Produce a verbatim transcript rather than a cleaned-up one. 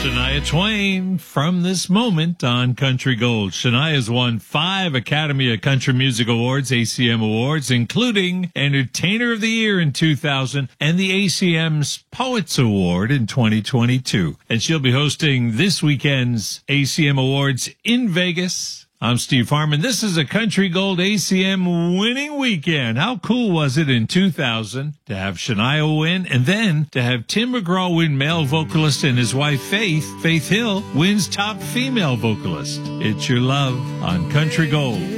Shania Twain from this moment on Country Gold. Shania's won five Academy of Country Music Awards, A C M Awards, including Entertainer of the Year in two thousand and the A C M's Poets Award in twenty twenty-two. And she'll be hosting this weekend's A C M Awards in Vegas. I'm Steve Harmon. This is a Country Gold A C M winning weekend. How cool was it in two thousand to have Shania win and then to have Tim McGraw win male vocalist and his wife Faith, Faith Hill, wins top female vocalist. It's Your Love on Country Gold.